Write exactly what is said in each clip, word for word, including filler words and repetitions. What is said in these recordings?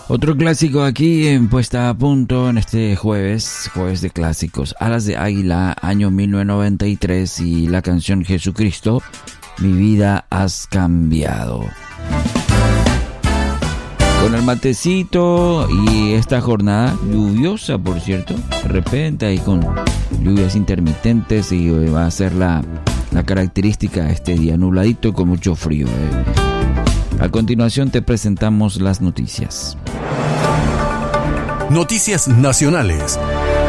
Otro clásico aquí en Puesta a Punto en este jueves, jueves de clásicos. Alas de Águila, año mil novecientos noventa y tres, y la canción Jesucristo, mi vida has cambiado. Con el matecito y esta jornada lluviosa, por cierto, de repente y con lluvias intermitentes, y va a ser la, la característica de este día, nubladito y con mucho frío. Eh. A continuación te presentamos las noticias. Noticias nacionales.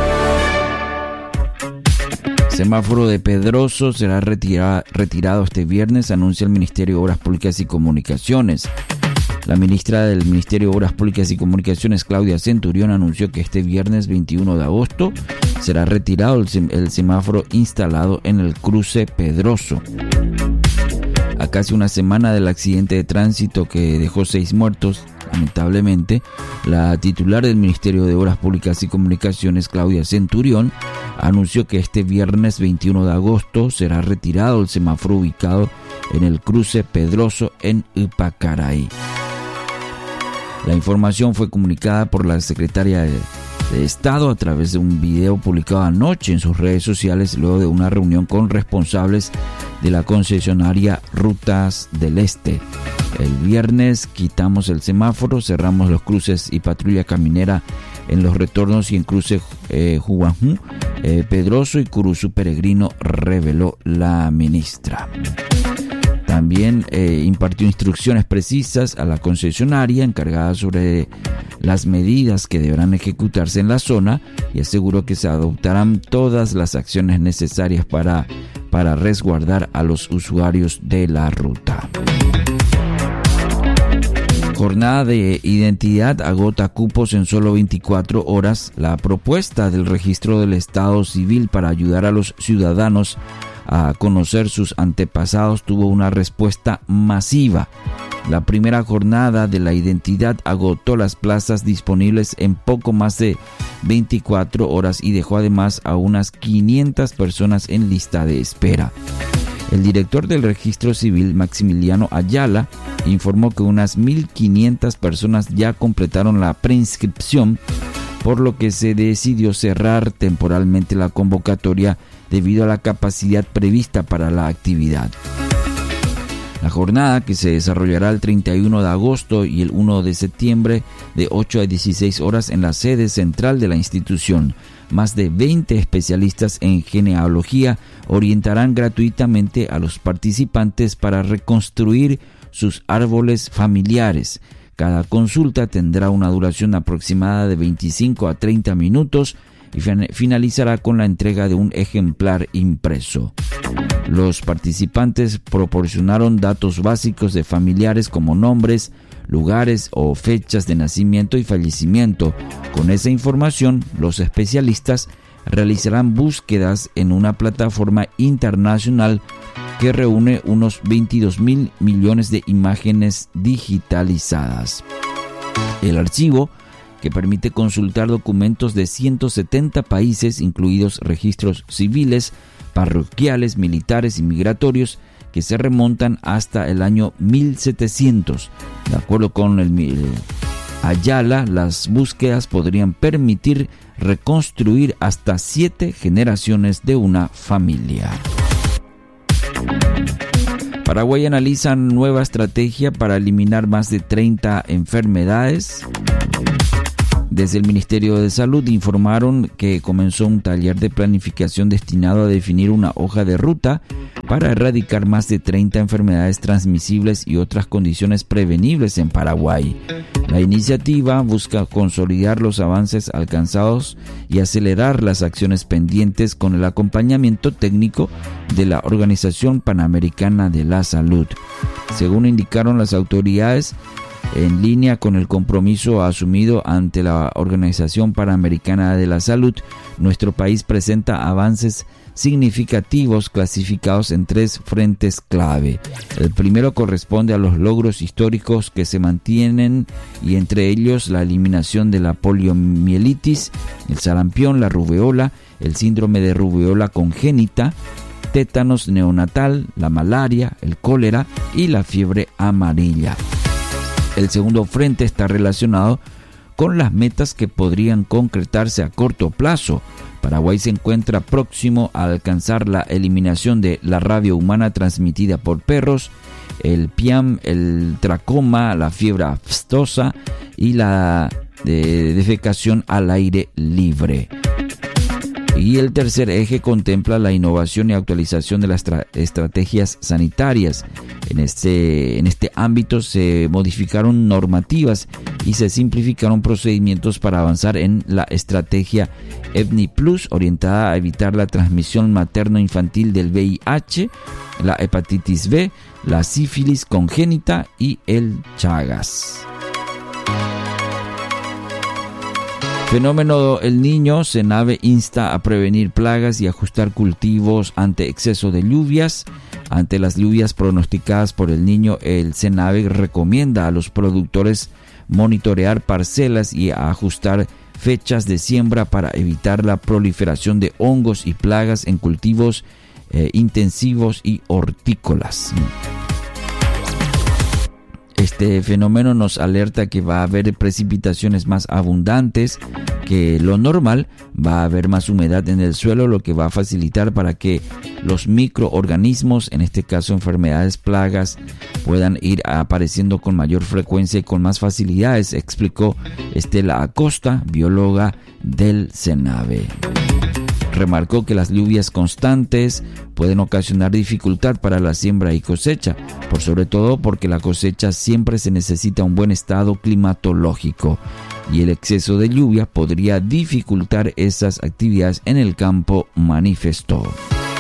Semáforo de Pedroso será retira, retirado este viernes, anuncia el Ministerio de Obras Públicas y Comunicaciones. La ministra del Ministerio de Obras Públicas y Comunicaciones, Claudia Centurión, anunció que este viernes veintiuno de agosto será retirado el, sem- el semáforo instalado en el cruce Pedroso. A casi una semana del accidente de tránsito que dejó seis muertos, lamentablemente, la titular del Ministerio de Obras Públicas y Comunicaciones, Claudia Centurión, anunció que este viernes veintiuno de agosto será retirado el semáforo ubicado en el cruce Pedroso en Ypacaraí. La información fue comunicada por la secretaria de, de Estado a través de un video publicado anoche en sus redes sociales luego de una reunión con responsables de la concesionaria Rutas del Este. El viernes quitamos el semáforo, cerramos los cruces y patrulla caminera en los retornos y en cruce eh, Juanjú, eh, Pedroso y Curuzú Peregrino, reveló la ministra. También eh, impartió instrucciones precisas a la concesionaria encargada sobre las medidas que deberán ejecutarse en la zona y aseguró que se adoptarán todas las acciones necesarias para, para resguardar a los usuarios de la ruta. Jornada de identidad agota cupos en solo veinticuatro horas. La propuesta del registro del Estado Civil para ayudar a los ciudadanos a conocer sus antepasados tuvo una respuesta masiva. La primera jornada de la identidad agotó las plazas disponibles en poco más de veinticuatro horas y dejó además a unas quinientas personas en lista de espera. El director del registro civil, Maximiliano Ayala, informó que unas mil quinientas personas ya completaron la preinscripción, por lo que se decidió cerrar temporalmente la convocatoria debido a la capacidad prevista para la actividad. La jornada, que se desarrollará el treinta y uno de agosto y el primero de septiembre de ocho a dieciséis horas en la sede central de la institución. Más de veinte especialistas en genealogía orientarán gratuitamente a los participantes para reconstruir sus árboles familiares. Cada consulta tendrá una duración aproximada de veinticinco a treinta minutos y finalizará con la entrega de un ejemplar impreso. Los participantes proporcionaron datos básicos de familiares como nombres, lugares o fechas de nacimiento y fallecimiento. Con esa información, los especialistas realizarán búsquedas en una plataforma internacional que reúne unos veintidós mil millones de imágenes digitalizadas. El archivo, que permite consultar documentos de ciento setenta países, incluidos registros civiles, parroquiales, militares y migratorios, que se remontan hasta el año mil setecientos. De acuerdo con el, el Ayala, las búsquedas podrían permitir reconstruir hasta siete generaciones de una familia. Paraguay analiza nueva estrategia para eliminar más de treinta enfermedades. Desde el Ministerio de Salud informaron que comenzó un taller de planificación destinado a definir una hoja de ruta para erradicar más de treinta enfermedades transmisibles y otras condiciones prevenibles en Paraguay. La iniciativa busca consolidar los avances alcanzados y acelerar las acciones pendientes con el acompañamiento técnico de la Organización Panamericana de la Salud. Según indicaron las autoridades, en línea con el compromiso asumido ante la Organización Panamericana de la Salud, nuestro país presenta avances significativos clasificados en tres frentes clave. El primero corresponde a los logros históricos que se mantienen, y entre ellos la eliminación de la poliomielitis, el sarampión, la rubeola, el síndrome de rubeola congénita, tétanos neonatal, la malaria, el cólera y la fiebre amarilla. El segundo frente está relacionado con las metas que podrían concretarse a corto plazo. Paraguay se encuentra próximo a alcanzar la eliminación de la rabia humana transmitida por perros, el piam, el tracoma, la fiebre aftosa y la de defecación al aire libre. Y el tercer eje contempla la innovación y actualización de las tra- estrategias sanitarias. En este, en este ámbito se modificaron normativas y se simplificaron procedimientos para avanzar en la estrategia EVNI Plus, orientada a evitar la transmisión materno-infantil del V I H, la hepatitis B, la sífilis congénita y el Chagas. Fenómeno El Niño. Senave insta a prevenir plagas y ajustar cultivos ante exceso de lluvias. Ante las lluvias pronosticadas por El Niño, el Senave recomienda a los productores monitorear parcelas y ajustar fechas de siembra para evitar la proliferación de hongos y plagas en cultivos eh, intensivos y hortícolas. Este fenómeno nos alerta que va a haber precipitaciones más abundantes que lo normal, va a haber más humedad en el suelo, lo que va a facilitar para que los microorganismos, en este caso enfermedades, plagas, puedan ir apareciendo con mayor frecuencia y con más facilidades, explicó Estela Acosta, bióloga del Senave. Remarcó que las lluvias constantes pueden ocasionar dificultad para la siembra y cosecha, por sobre todo porque la cosecha siempre se necesita un buen estado climatológico y el exceso de lluvia podría dificultar esas actividades en el campo, manifestó.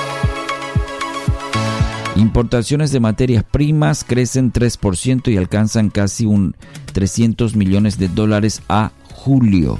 Importaciones de materias primas crecen tres por ciento y alcanzan casi un trescientos millones de dólares a julio.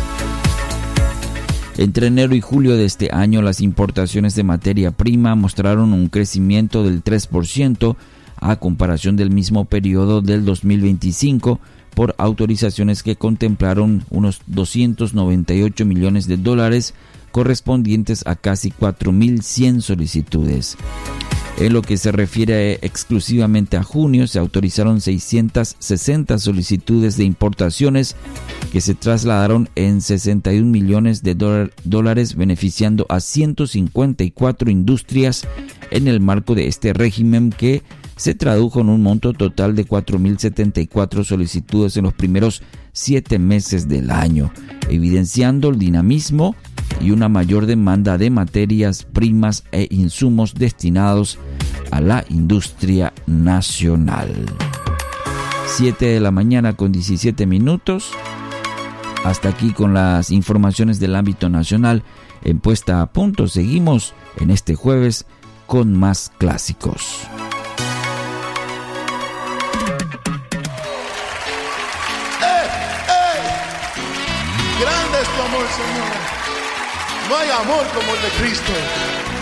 Entre enero y julio de este año, las importaciones de materia prima mostraron un crecimiento del tres por ciento a comparación del mismo periodo del dos mil veinticinco por autorizaciones que contemplaron unos doscientos noventa y ocho millones de dólares correspondientes a casi cuatro mil cien solicitudes. En lo que se refiere exclusivamente a junio, se autorizaron seiscientas sesenta solicitudes de importaciones que se trasladaron en sesenta y un millones de dólares, beneficiando a ciento cincuenta y cuatro industrias en el marco de este régimen, que se tradujo en un monto total de cuatro mil setenta y cuatro solicitudes en los primeros siete meses del año, evidenciando el dinamismo y una mayor demanda de materias primas e insumos destinados a la industria nacional. siete de la mañana con diecisiete minutos. Hasta aquí con las informaciones del ámbito nacional. En Puesta a Punto seguimos en este jueves con más clásicos. ¡Eh, eh! Grande es tu amor, Señor. No hay amor como el de Cristo.